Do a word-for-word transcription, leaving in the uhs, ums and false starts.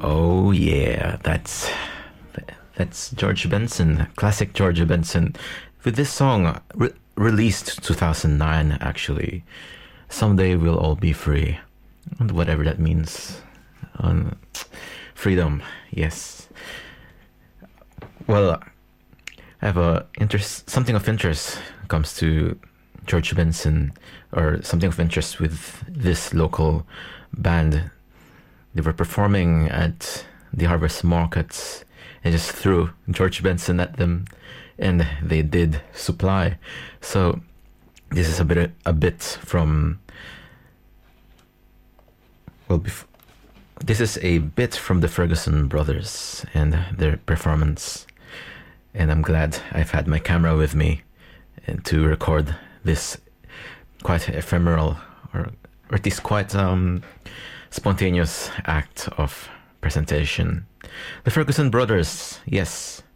Oh yeah, that's that's George Benson, classic George Benson, with this song re- released two thousand nine actually. Someday we'll all be free, and whatever that means. Um, freedom, yes. Well, I have a interest, something of interest when it comes to George Benson, or something of interest with this local band. They were performing at the Harvest Markets and just threw George Benson at them, and they did supply. So this is a bit a bit from well, bef- this is a bit from the Ferguson Brothers and their performance. And I'm glad I've had my camera with me to record this quite ephemeral, or, or at least quite um. spontaneous act of presentation. The Ferguson Brothers, yes,